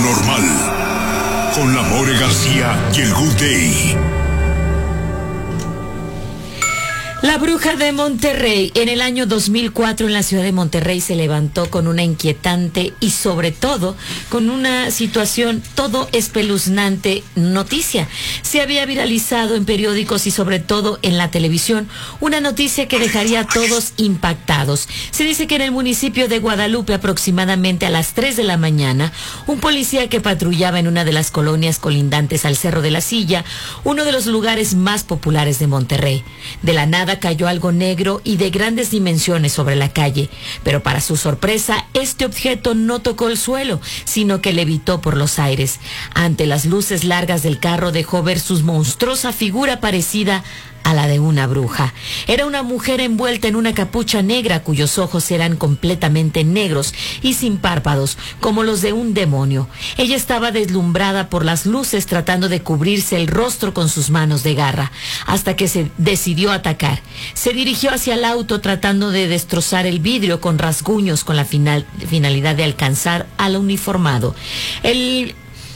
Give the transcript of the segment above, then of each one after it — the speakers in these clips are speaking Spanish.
Paranormal con la More García y el Good Day. La bruja de Monterrey. En el año 2004 en la ciudad de Monterrey se levantó con una inquietante y sobre todo con una situación todo espeluznante noticia. Se había viralizado en periódicos y sobre todo en la televisión una noticia que dejaría a todos impactados. Se dice que en el municipio de Guadalupe, aproximadamente a las 3 de la mañana, un policía que patrullaba en una de las colonias colindantes al Cerro de la Silla, uno de los lugares más populares de Monterrey. De la nada cayó algo negro y de grandes dimensiones sobre la calle, pero para su sorpresa, este objeto no tocó el suelo, sino que levitó por los aires. Ante las luces largas del carro dejó ver su monstruosa figura parecida a la de una bruja. Era una mujer envuelta en una capucha negra cuyos ojos eran completamente negros y sin párpados, como los de un demonio. Ella estaba deslumbrada por las luces, tratando de cubrirse el rostro con sus manos de garra, hasta que se decidió atacar. Se dirigió hacia el auto tratando de destrozar el vidrio con rasguños con la finalidad de alcanzar al uniformado. Él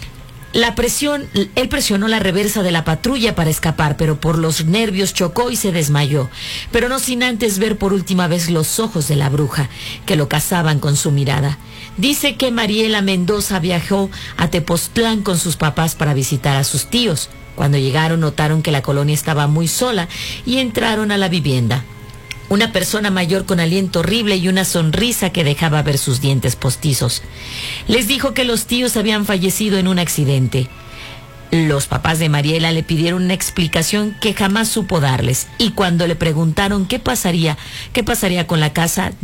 presionó la reversa de la patrulla para escapar, pero por los nervios chocó y se desmayó, pero no sin antes ver por última vez los ojos de la bruja, que lo cazaban con su mirada. Dice que Mariela Mendoza viajó a Tepoztlán con sus papás para visitar a sus tíos. Cuando llegaron notaron que la colonia estaba muy sola y entraron a la vivienda. Una persona mayor con aliento horrible y una sonrisa que dejaba ver sus dientes postizos. Les dijo que los tíos habían fallecido en un accidente. Los papás de Mariela le pidieron una explicación que jamás supo darles, y cuando le preguntaron qué pasaría con la casa,